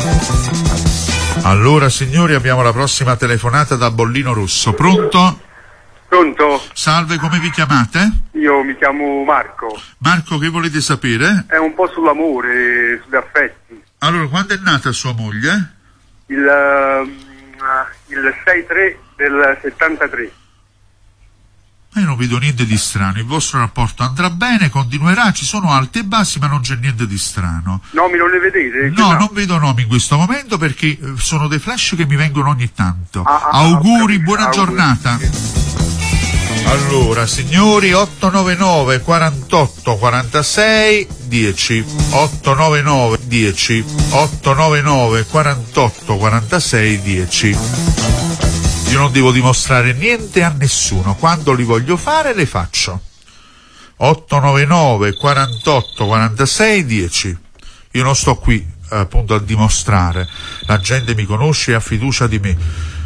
Allora signori, abbiamo la prossima telefonata da Bollino Rosso. Pronto? Pronto? Salve, come vi chiamate? Io mi chiamo Marco. Marco, che volete sapere? È un po' sull'amore, sugli affetti. Allora, quando è nata sua moglie? Il 6-3 del 73. Io non vedo niente di strano, il vostro rapporto andrà bene, continuerà, ci sono alti e bassi, ma non c'è niente di strano. Nomi non le vedete? No, non vedo nomi in questo momento perché sono dei flash che mi vengono ogni tanto. Auguri, buona giornata. Allora, signori, 899 48 46 10 899 10 899 48 46 10. Io non devo dimostrare niente a nessuno, quando li voglio fare le faccio. 899 48 46 10. Io non sto qui appunto a dimostrare, la gente mi conosce e ha fiducia di me.